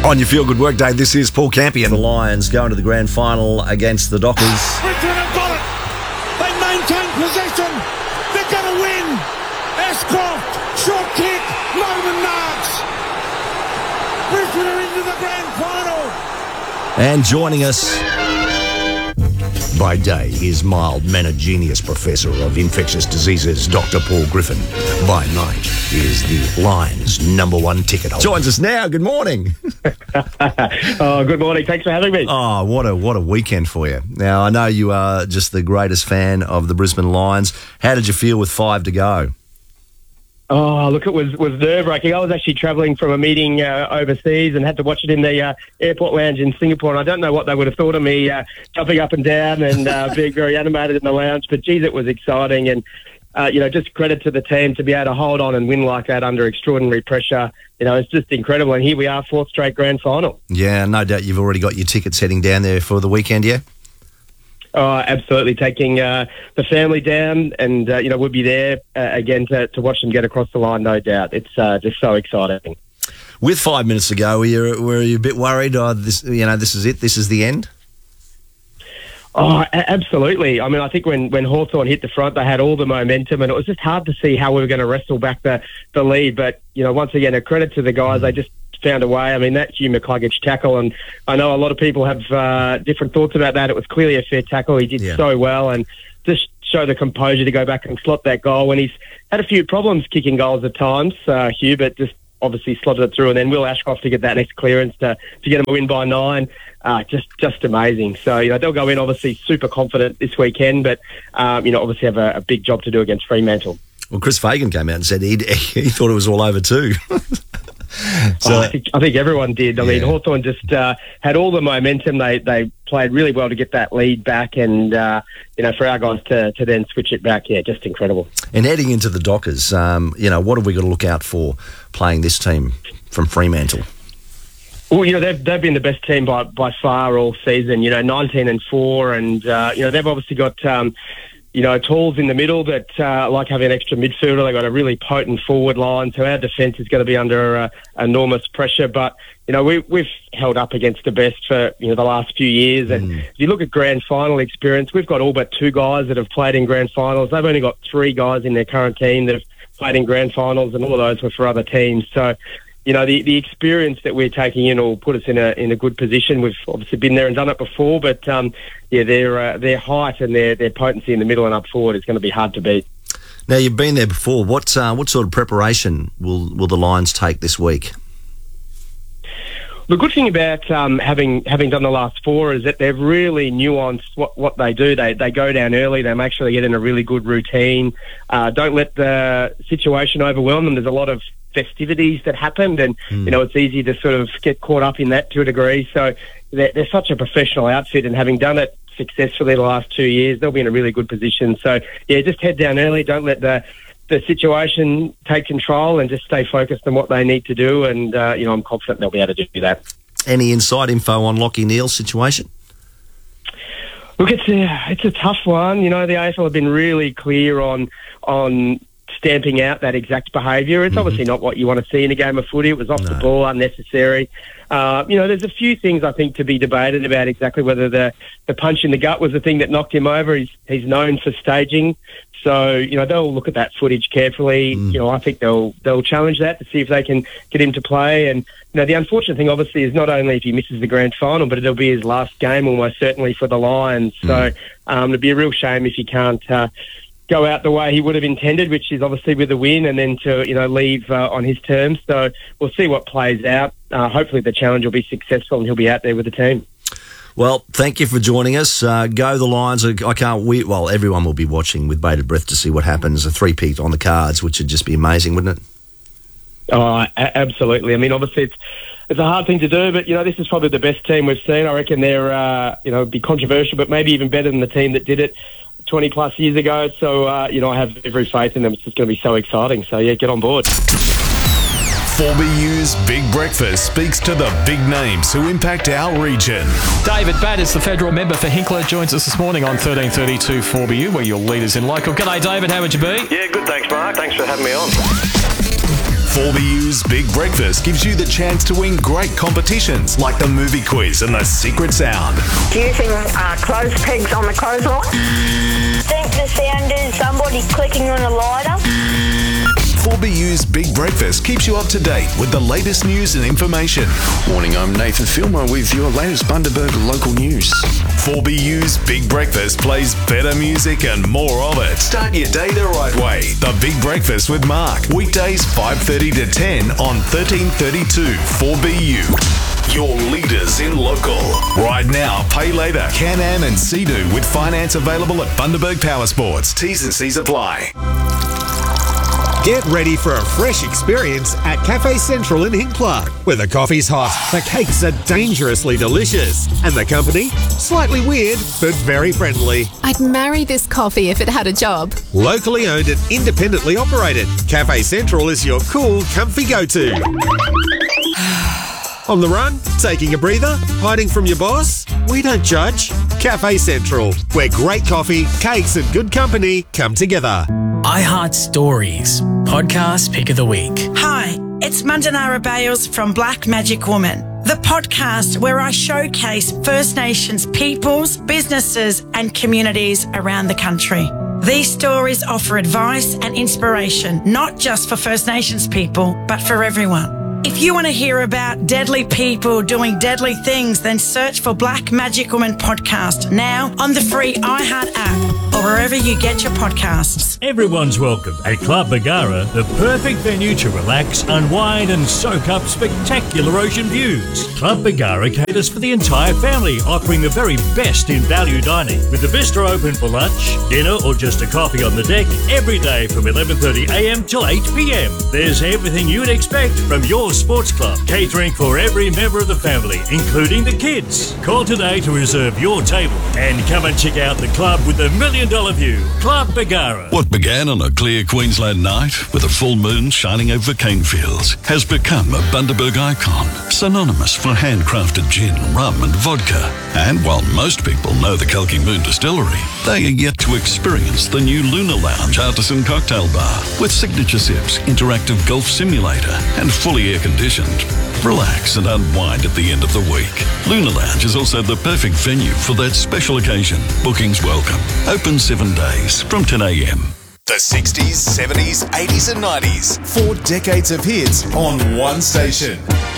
On your Feel Good Workday, this is Paul Campion. The Lions going to the grand final against the Dockers. Brisbane have got it. They maintain possession. They're going to win. Ashcroft, short kick, Loman marks. Brisbane are into the grand final. And joining us by day is mild-mannered genius professor of infectious diseases, Dr. Paul Griffin. By night is the Lions' #1 ticket holder. Joins us now. Good morning. Good morning. Thanks for having me. Oh, what a weekend for you. Now, I know you are just the greatest fan of the Brisbane Lions. How did you feel with 5 to go? Oh, look, it was nerve-wracking. I was actually travelling from a meeting overseas and had to watch it in the airport lounge in Singapore, and I don't know what they would have thought of me jumping up and down and being very animated in the lounge, but geez, it was exciting, and just credit to the team to be able to hold on and win like that under extraordinary pressure. It's just incredible, and here we are, 4th straight grand final. Yeah, no doubt you've already got your tickets heading down there for the weekend, yeah? Oh, absolutely. Taking the family down, and we'll be there again to watch them get across the line, no doubt. It's just so exciting. With 5 minutes to go, were you a bit worried? This is it. This is the end. Oh, absolutely. I mean, I think when Hawthorn hit the front, they had all the momentum, and it was just hard to see how we were going to wrestle back the lead. But once again, a credit to the guys. They just found a way. I mean, that Hugh McCluggage tackle, and I know a lot of people have different thoughts about that. It was clearly a fair tackle. He did so well, and just show the composure to go back and slot that goal when he's had a few problems kicking goals at times, Hugh, but just obviously slotted it through, and then Will Ashcroft to get that next clearance to get him a win by 9. Just amazing. So, they'll go in obviously super confident this weekend, but, obviously have a big job to do against Fremantle. Well, Chris Fagan came out and said he thought it was all over too. So I think everyone did. I mean, Hawthorn just had all the momentum. They played really well to get that lead back, and for our guys to then switch it back, just incredible. And heading into the Dockers, what have we got to look out for playing this team from Fremantle? Well, they've been the best team by far all season. 19-4, and they've obviously got tools in the middle that like having an extra midfielder. They've got a really potent forward line, so our defence is going to be under enormous pressure. But, we've held up against the best for, the last few years. And if you look at grand final experience, we've got all but 2 guys that have played in grand finals. They've only got 3 guys in their current team that have played in grand finals, and all of those were for other teams. So, the experience that we're taking in will put us in a good position. We've obviously been there and done it before, but their height and their potency in the middle and up forward is going to be hard to beat. Now, you've been there before. What sort of preparation will the Lions take this week? The good thing about having done the last 4 is that they've really nuanced what they do. They go down early. They make sure they get in a really good routine. Don't let the situation overwhelm them. There's a lot of festivities that happened, and it's easy to sort of get caught up in that to a degree. So they're such a professional outfit, and having done it successfully the last 2 years, they'll be in a really good position. So just head down early. Don't let the situation take control, and just stay focused on what they need to do. And I'm confident they'll be able to do that. Any inside info on Lachie Neale's situation? Look, it's a tough one. The AFL have been really clear on stamping out that exact behaviour. It's obviously not what you want to see in a game of footy. It was off the ball, unnecessary. There's a few things I think to be debated about exactly whether the punch in the gut was the thing that knocked him over. He's known for staging. So, they'll look at that footage carefully. I think they'll challenge that to see if they can get him to play. And, the unfortunate thing, obviously, is not only if he misses the grand final, but it'll be his last game almost certainly for the Lions. So, it'd be a real shame if he can't go out the way he would have intended, which is obviously with a win, and then to leave on his terms. So we'll see what plays out. Hopefully the challenge will be successful and he'll be out there with the team. Well, thank you for joining us. Go the Lions. I can't wait. Well, everyone will be watching with bated breath to see what happens. A 3-peat on the cards, which would just be amazing, wouldn't it? Oh, absolutely. I mean, obviously it's a hard thing to do, but this is probably the best team we've seen. I reckon they're be controversial, but maybe even better than the team that did it 20 plus years ago. So, I have every faith in them. It's just going to be so exciting. So, get on board. 4BU's Big Breakfast speaks to the big names who impact our region. David Batters, the federal member for Hinkler, joins us this morning on 1332 4BU. We're your leaders in local. G'day, David. How would you be? Yeah, good. Thanks, Mark. Thanks for having me on. 4BU's Big Breakfast gives you the chance to win great competitions like the movie quiz and the secret sound. Using clothes pegs on the clothesline. Think the sound is somebody clicking on a lighter. 4BU's Big Breakfast keeps you up to date with the latest news and information. Morning, I'm Nathan Filmer with your latest Bundaberg local news. 4BU's Big Breakfast plays better music and more of it. Start your day the right way. The Big Breakfast with Mark. Weekdays 5:30 to 10 on 1332 4BU. Your leaders in local. Right now, pay later. Can-Am and Sea-Doo with finance available at Bundaberg Power Sports. T's and C's apply. Get ready for a fresh experience at Cafe Central in Hinckley, where the coffee's hot, the cakes are dangerously delicious, and the company, slightly weird but very friendly. I'd marry this coffee if it had a job. Locally owned and independently operated, Cafe Central is your cool, comfy go-to. On the run? Taking a breather? Hiding from your boss? We don't judge. Cafe Central, where great coffee, cakes and good company come together. iHeart Stories, podcast pick of the week. Hi, it's Mandanara Bales from Black Magic Woman, the podcast where I showcase First Nations peoples, businesses and communities around the country. These stories offer advice and inspiration, not just for First Nations people, but for everyone. If you want to hear about deadly people doing deadly things, then search for Black Magic Woman podcast now on the free iHeart app or wherever you get your podcasts. Everyone's welcome at Club Bargara, the perfect venue to relax, unwind and soak up spectacular ocean views. Club Bargara caters for the entire family, offering the very best in value dining, with the bistro open for lunch, dinner or just a coffee on the deck every day from 11:30am till 8pm. There's everything you'd expect from your sports club, catering for every member of the family, including the kids. Call today to reserve your table and come and check out the club with the $1 million view. Club Bargara. What began on a clear Queensland night with a full moon shining over cane fields has become a Bundaberg icon, synonymous for handcrafted gin, rum and vodka. And while most people know the Kalki Moon Distillery, they are yet to experience the new Lunar Lounge Artisan Cocktail Bar with signature sips, interactive golf simulator and fully air-conditioned. Relax and unwind at the end of the week. Lunar Lounge is also the perfect venue for that special occasion. Bookings welcome. Open 7 days from 10am. The 60s, 70s, 80s and 90s. 4 decades of hits on one station.